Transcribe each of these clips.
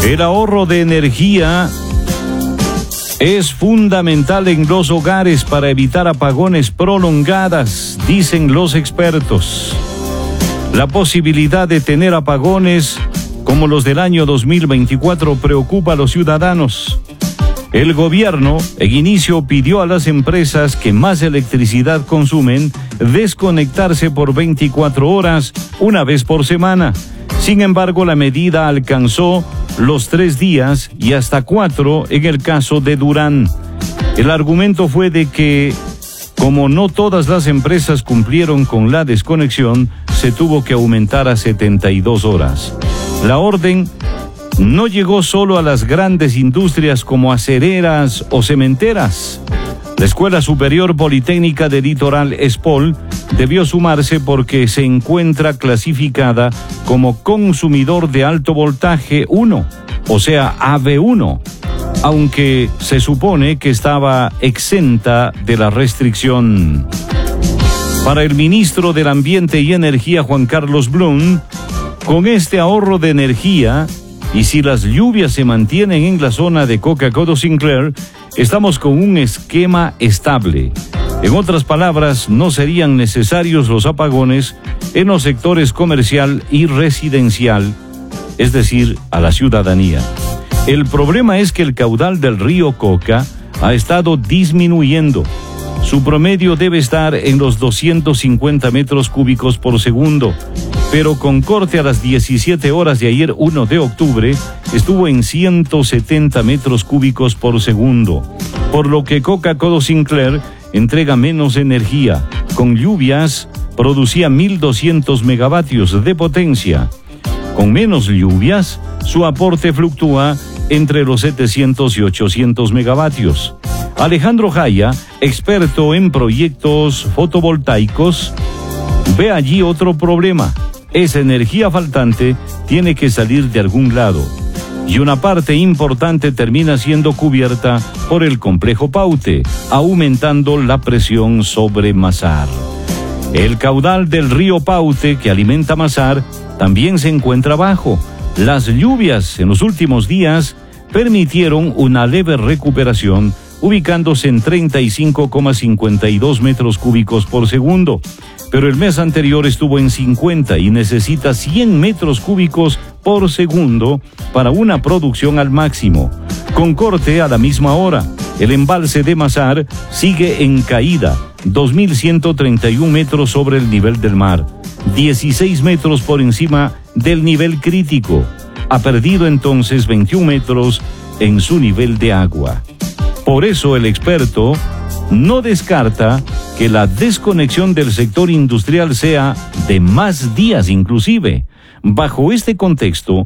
El ahorro de energía es fundamental en los hogares para evitar apagones prolongadas, dicen los expertos. La posibilidad de tener apagones como los del año 2024 preocupa a los ciudadanos. El gobierno, en inicio, pidió a las empresas que más electricidad consumen desconectarse por 24 horas, una vez por semana. Sin embargo, la medida alcanzó los 3 días y hasta 4 en el caso de Durán. El argumento fue de que, como no todas las empresas cumplieron con la desconexión, se tuvo que aumentar a 72 horas. La orden no llegó solo a las grandes industrias como acereras o cementeras. La Escuela Superior Politécnica de Litoral, ESPOL, debió sumarse porque se encuentra clasificada como consumidor de alto voltaje 1, o sea, AB1, aunque se supone que estaba exenta de la restricción. Para el ministro del Ambiente y Energía, Juan Carlos Blum, con este ahorro de energía, y si las lluvias se mantienen en la zona de Coca-Cola Sinclair, estamos con un esquema estable. En otras palabras, no serían necesarios los apagones en los sectores comercial y residencial, es decir, a la ciudadanía. El problema es que el caudal del río Coca ha estado disminuyendo. Su promedio debe estar en los 250 metros cúbicos por segundo, pero con corte a las 17 horas de ayer, 1 de octubre, estuvo en 170 metros cúbicos por segundo, por lo que Coca-Cola Sinclair entrega menos energía. Con lluvias, producía 1.200 megavatios de potencia. Con menos lluvias, su aporte fluctúa entre los 700 y 800 megavatios. Alejandro Jaya, experto en proyectos fotovoltaicos, ve allí otro problema. Esa energía faltante tiene que salir de algún lado, y una parte importante termina siendo cubierta por el complejo Paute, aumentando la presión sobre Mazar. El caudal del río Paute, que alimenta Mazar, también se encuentra bajo. Las lluvias en los últimos días permitieron una leve recuperación, ubicándose en 35,52 metros cúbicos por segundo. Pero el mes anterior estuvo en 50 y necesita 100 metros cúbicos por segundo para una producción al máximo. Con corte a la misma hora, el embalse de Mazar sigue en caída, 2.131 metros sobre el nivel del mar, 16 metros por encima del nivel crítico. Ha perdido entonces 21 metros en su nivel de agua. Por eso el experto no descarta que la desconexión del sector industrial sea de más días inclusive. Bajo este contexto,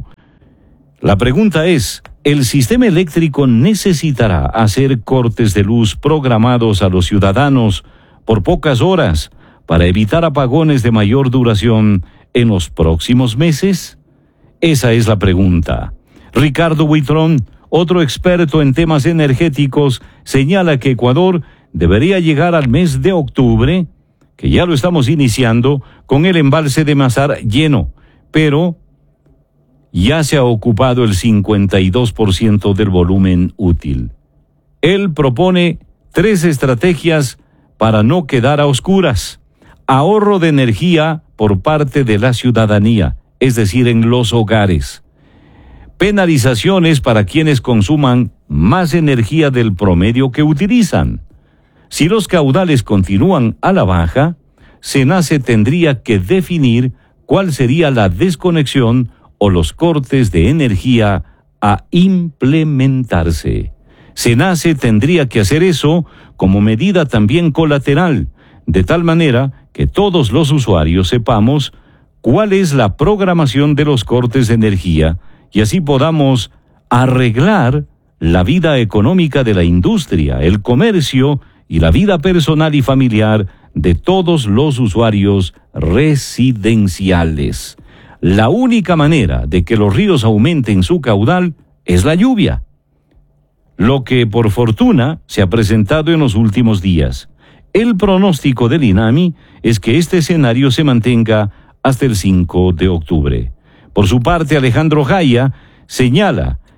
la pregunta es, ¿el sistema eléctrico necesitará hacer cortes de luz programados a los ciudadanos por pocas horas para evitar apagones de mayor duración en los próximos meses? Esa es la pregunta. Ricardo Buitrón, otro experto en temas energéticos, señala que Ecuador debería llegar al mes de octubre, que ya lo estamos iniciando, con el embalse de Mazar lleno, pero ya se ha ocupado el 52% del volumen útil. Él propone 3 estrategias para no quedar a oscuras. Ahorro de energía por parte de la ciudadanía, es decir, en los hogares. Penalizaciones para quienes consuman más energía del promedio que utilizan. Si los caudales continúan a la baja, SENACE tendría que definir cuál sería la desconexión o los cortes de energía a implementarse. SENACE tendría que hacer eso como medida también colateral, de tal manera que todos los usuarios sepamos cuál es la programación de los cortes de energía y así podamos arreglar la vida económica de la industria, el comercio y la vida personal y familiar de todos los usuarios residenciales. La única manera de que los ríos aumenten su caudal es la lluvia, lo que por fortuna se ha presentado en los últimos días. El pronóstico del INAMI es que este escenario se mantenga hasta el 5 de octubre. Por su parte, Alejandro Jaya señala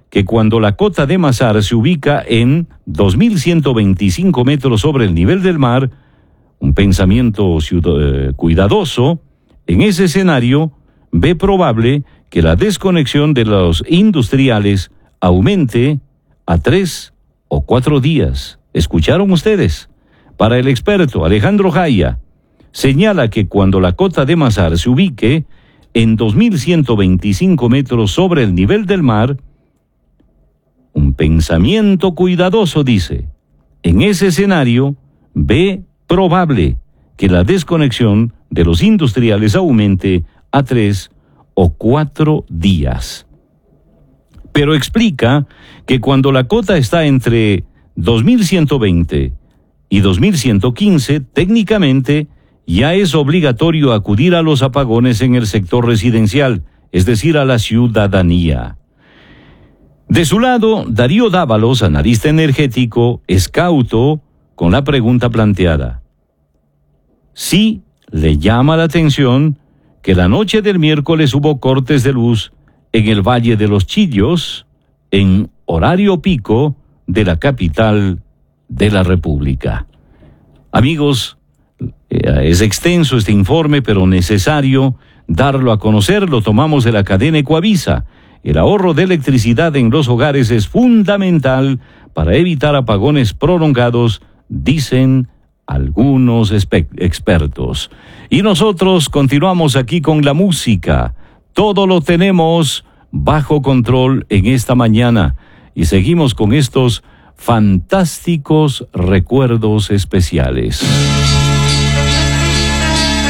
que cuando la cota de Mazar se ubica en 2.125 metros sobre el nivel del mar, un pensamiento cuidadoso, en ese escenario ve probable que la desconexión de los industriales aumente a 3 o 4 días. ¿Escucharon ustedes? Para el experto Alejandro Jaya, señala que cuando la cota de Mazar se ubique en 2.125 metros sobre el nivel del mar, un pensamiento cuidadoso dice, en ese escenario ve probable que la desconexión de los industriales aumente a 3 o 4 días. Pero explica que cuando la cota está entre 2.120 y 2.115, técnicamente ya es obligatorio acudir a los apagones en el sector residencial, es decir, a la ciudadanía. De su lado, Darío Dávalos, analista energético, es cauto con la pregunta planteada. Sí le llama la atención que la noche del miércoles hubo cortes de luz en el Valle de los Chillos, en horario pico de la capital de la República. Amigos, es extenso este informe, pero necesario darlo a conocer. Lo tomamos de la cadena Ecuavisa. El ahorro de electricidad en los hogares es fundamental para evitar apagones prolongados, dicen algunos expertos. Y nosotros continuamos aquí con la música. Todo lo tenemos bajo control en esta mañana y seguimos con estos fantásticos recuerdos especiales.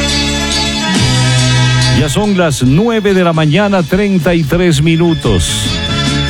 Ya son las 9 de la mañana, 33 minutos.